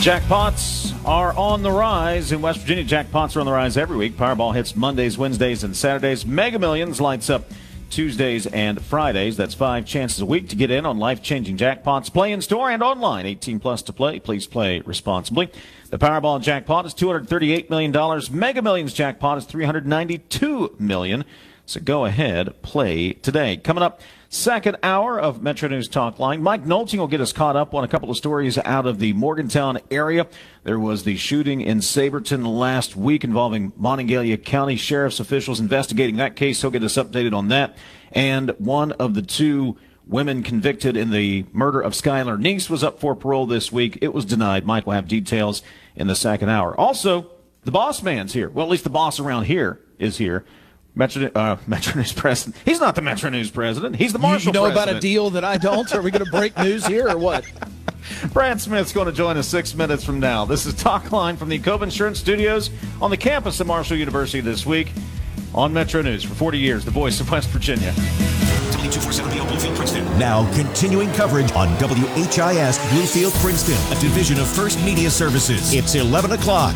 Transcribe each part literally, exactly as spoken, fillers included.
Jackpots are on the rise in West Virginia. Jackpots are on the rise every week. Powerball hits Mondays, Wednesdays, and Saturdays. Mega Millions lights up Tuesdays and Fridays. That's five chances a week to get in on life-changing jackpots. Play in store and online. eighteen plus to play. Please play responsibly. The Powerball jackpot is two hundred thirty-eight million dollars. Mega Millions jackpot is three hundred ninety-two million dollars. So go ahead, play today. Coming up, second hour of Metro News Talk Line. Mike Nolting will get us caught up on a couple of stories out of the Morgantown area. There was the shooting in Saberton last week involving Monongalia County Sheriff's officials investigating that case. He'll get us updated on that. And one of the two women convicted in the murder of Skylar Neese was up for parole this week. It was denied. Mike will have details in the second hour. Also, the boss man's here. Well, at least the boss around here is here. Metro, uh, Metro News president. He's not the Metro News president. He's the Marshall president. You know president. About a deal that I don't? Are we going to break news here or what? Brad Smith's going to join us six minutes from now. This is Talk Line from the Cove Insurance Studios on the campus of Marshall University this week on Metro News. For forty years, the voice of West Virginia. W two forty-seven B L Bluefield, Princeton. Now continuing coverage on W H I S Bluefield, Princeton, a division of First Media Services. It's eleven o'clock.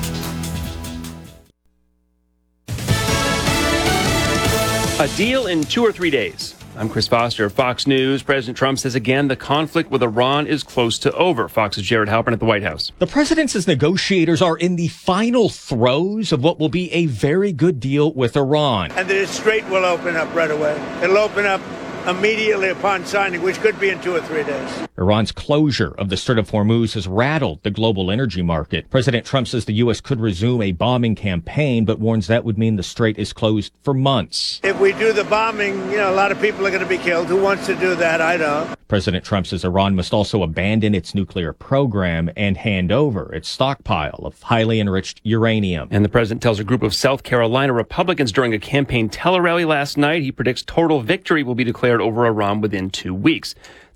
A deal in two or three days. I'm Chris Foster of Fox News. President Trump says again the conflict with Iran is close to over. Fox's Jared Halpern at the White House. The president says negotiators are in the final throes of what will be a very good deal with Iran. And the Strait will open up right away. It'll open up immediately upon signing, which could be in two or three days. Iran's closure of the Strait of Hormuz has rattled the global energy market. President Trump says the U S could resume a bombing campaign, but warns that would mean the strait is closed for months. If we do the bombing, you know, a lot of people are going to be killed. Who wants to do that? I don't. President Trump says Iran must also abandon its nuclear program and hand over its stockpile of highly enriched uranium. And the president tells a group of South Carolina Republicans during a campaign tele-rally last night he predicts total victory will be declared over Iran within two weeks.